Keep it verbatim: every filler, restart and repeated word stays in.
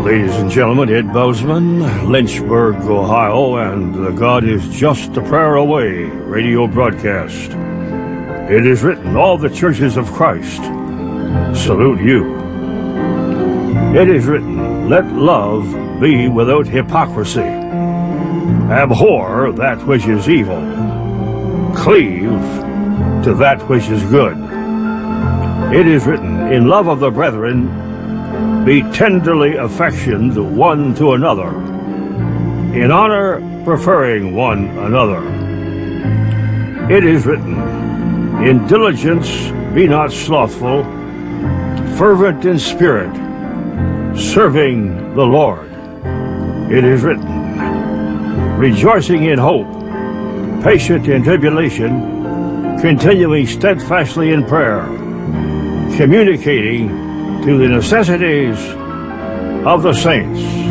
Ladies and gentlemen, Ed Bozeman, Lynchburg, Ohio, and the God is Just a Prayer Away radio broadcast. It is written, all the churches of Christ salute you. It is written, let love be without hypocrisy. Abhor that which is evil. Cleave to that which is good. It is written, in love of the brethren, be tenderly affectioned one to another, in honor preferring one another. It is written, in diligence be not slothful, fervent in spirit, serving the Lord. It is written, rejoicing in hope, patient in tribulation, continuing steadfastly in prayer, communicating to the necessities of the saints.